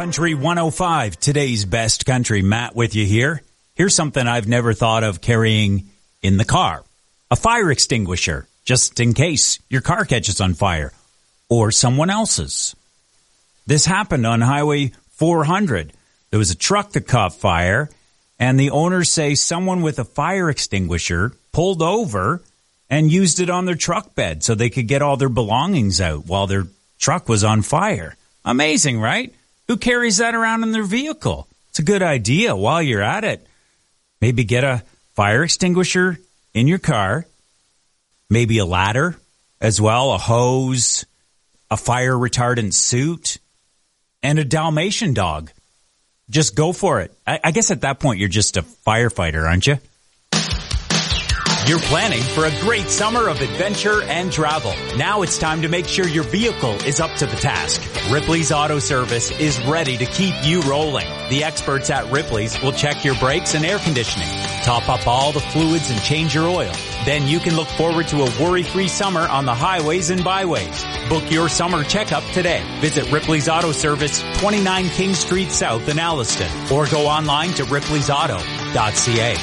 Country 105, today's best country. Matt with you here. Here's something I've never thought of carrying in the car. A fire extinguisher, just in case your car catches on fire or someone else's. This happened on Highway 400. There was a truck that caught fire, and the owners say someone with a fire extinguisher pulled over and used it on their truck bed so they could get all their belongings out while their truck was on fire. Amazing, right? Who carries that around in their vehicle? It's a good idea while you're at it. Maybe get a fire extinguisher in your car, maybe a ladder as well, a hose, a fire retardant suit, and a Dalmatian dog. Just go for it. I guess at that point you're just a firefighter, aren't you? You're planning for a great summer of adventure and travel. Now it's time to make sure your vehicle is up to the task. Ripley's Auto Service is ready to keep you rolling. The experts at Ripley's will check your brakes and air conditioning, top up all the fluids and change your oil. Then you can look forward to a worry-free summer on the highways and byways. Book your summer checkup today. Visit Ripley's Auto Service, 29 King Street South in Alliston, or go online to ripleysauto.ca.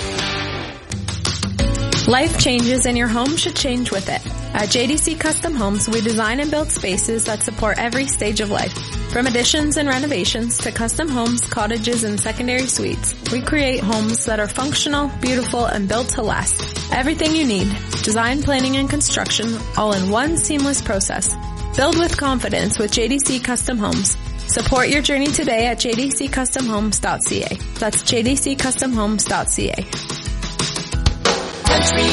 Life changes and your home should change with it. At JDC Custom Homes, we design and build spaces that support every stage of life. From additions and renovations to custom homes, cottages, and secondary suites, we create homes that are functional, beautiful, and built to last. Everything you need, design, planning, and construction, all in one seamless process. Build with confidence with JDC Custom Homes. Support your journey today at jdccustomhomes.ca. That's jdccustomhomes.ca. Country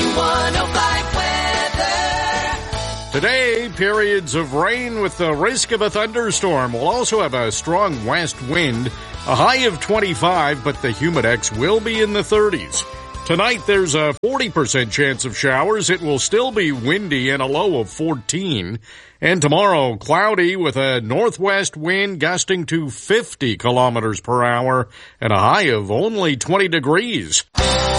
105 weather. Today, periods of rain with the risk of a thunderstorm. We'll also have a strong west wind, a high of 25, but the humidex will be in the 30s. Tonight, there's a 40% chance of showers. It will still be windy and a low of 14. And tomorrow, cloudy with a northwest wind gusting to 50 kilometers per hour and a high of only 20 degrees.